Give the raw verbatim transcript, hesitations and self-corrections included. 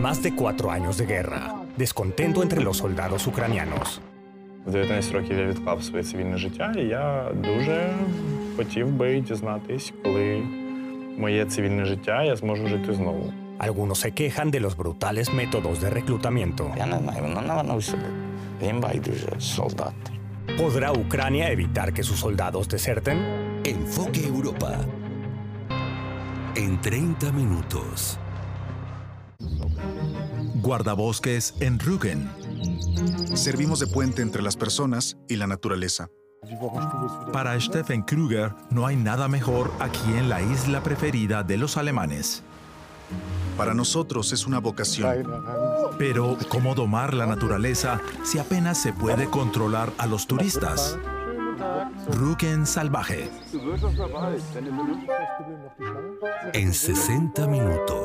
Más de cuatro años de guerra, descontento entre los soldados ucranianos. В дев'ятнадцять років я відклав своє цивільне життя, і я дуже хотів би дізнатись, коли моє цивільне життя я зможу жити знову. Algunos se quejan de los brutales métodos de reclutamiento. Я не знаю, воно на всюди. Їм байдуже солдати. ¿Podrá Ucrania evitar que sus soldados deserten? Enfoque Europa. En treinta minutos. Guardabosques en Rügen. Servimos de puente entre las personas y la naturaleza. Para Stefan Krüger, no hay nada mejor aquí en la isla preferida de los alemanes. Para nosotros es una vocación. Pero, ¿cómo domar la naturaleza si apenas se puede controlar a los turistas? Rügen salvaje. En sesenta minutos.